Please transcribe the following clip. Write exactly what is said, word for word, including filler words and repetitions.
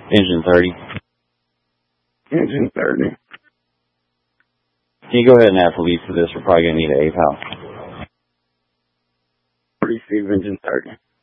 Engine thirty. Engine thirty. Can you go ahead and add police for this? We're probably going to need an A P A L. Receive engine thirty.